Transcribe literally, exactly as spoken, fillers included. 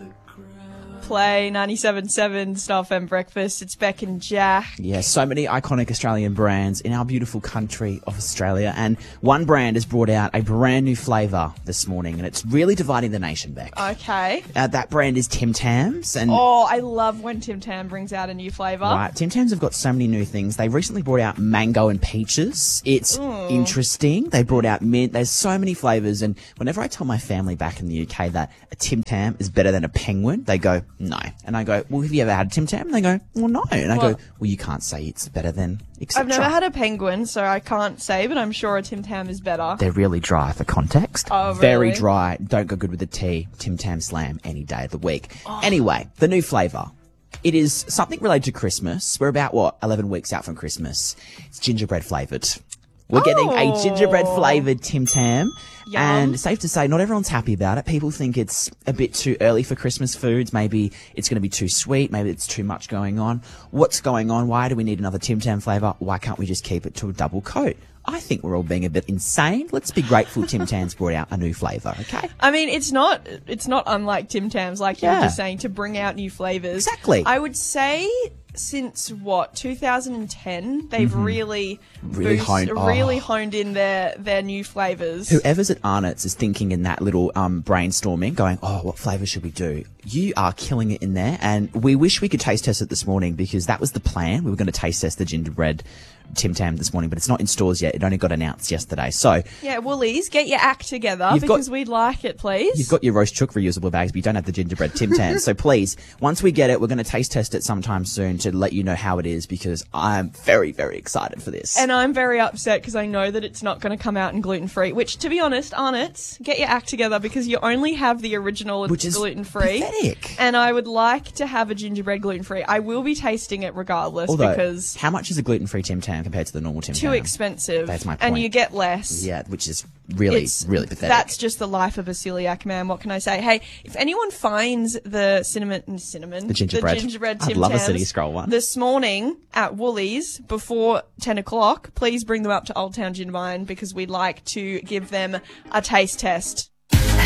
Play ninety-seven point seven Star F M Breakfast. It's Beck and Jack. Yeah, so many iconic Australian brands in our beautiful country of Australia. And one brand has brought out a brand new flavour this morning, and it's really dividing the nation, Beck. Okay. Uh, that brand is Tim Tams. And Oh, I love when Tim Tam brings out a new flavour. Right, Tim Tams have got so many new things. They recently brought out mango and peaches. It's Mm. interesting. They brought out mint. There's so many flavours. And whenever I tell my family back in the U K that a Tim Tam is better than a penguin, they go, no. And I go, well, have you ever had a Tim Tam? And they go, well, no. And I Well- go, well, you can't say it's better than, et cetera. I've never had a penguin, so I can't say, but I'm sure a Tim Tam is better. They're really dry for context. Oh, Very really? dry. Don't go good with the tea. Tim Tam Slam any day of the week. Oh. Anyway, the new flavour. It is something related to Christmas. We're about, what, eleven weeks out from Christmas. It's gingerbread flavoured. We're getting a Oh. gingerbread flavoured Tim Tam. Yum. And safe to say, not everyone's happy about it. People think it's a bit too early for Christmas foods. Maybe it's going to be too sweet. Maybe it's too much going on. What's going on? Why do we need another Tim Tam flavour? Why can't we just keep it to a double coat? I think we're all being a bit insane. Let's be grateful Tim Tams brought out a new flavour, okay? I mean, it's not it's not unlike Tim Tams, like you Yeah. were just saying, to bring out new flavours. Exactly. I would say since, what, two thousand ten, they've really Mm-hmm. Really boost- honed- oh. really honed in their, their new flavours. Whoever's at Arnott's is thinking in that little um, brainstorming, going, oh, what flavour should we do? You are killing it in there, and we wish we could taste test it this morning because that was the plan. We were going to taste test the gingerbread Tim Tam this morning, but it's not in stores yet. It only got announced yesterday. So Yeah, Woolies, get your act together You've got- because we'd like it, please. you've got your roast chook reusable bags, but you don't have the gingerbread Tim Tams. So please, once we get it, we're going to taste test it sometime soon to let you know how it is because I'm very, very excited for this. And I'm very upset because I know that it's not going to come out in gluten-free, which, to be honest, Arnott's, get your act together because you only have the original Which is gluten-free. pathetic. And I would like to have a gingerbread gluten-free. I will be tasting it regardless Although, because how much is a gluten-free Tim Tam compared to the normal Tim Tam? too expensive. That's my And point. you get less. Yeah, which is really, It's- really pathetic. That's just the life of a celiac man. What can I say? Hey, if anyone finds the cinnamon, cinnamon, The gingerbread. the gingerbread I'd Tim love a Tams City Scroll one. this morning at Woolies before ten o'clock, please bring them up to Old Town Gin Vine because we'd like to give them a taste test.